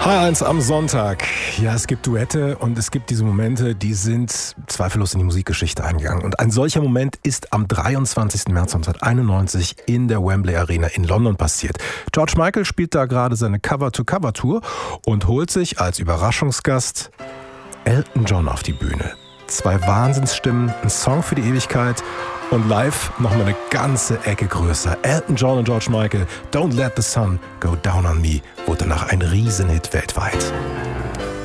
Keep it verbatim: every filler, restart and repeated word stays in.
H eins am Sonntag. Ja, es gibt Duette und es gibt diese Momente, die sind zweifellos in die Musikgeschichte eingegangen. Und ein solcher Moment ist am dreiundzwanzigsten März neunzehnhunderteinundneunzig in der Wembley Arena in London passiert. George Michael spielt da gerade seine Cover-to-Cover-Tour und holt sich als Überraschungsgast Elton John auf die Bühne. Zwei Wahnsinnsstimmen, ein Song für die Ewigkeit und live nochmal eine ganze Ecke größer. Elton John und George Michael, Don't Let the Sun Go Down on Me, wurde danach ein Riesenhit weltweit.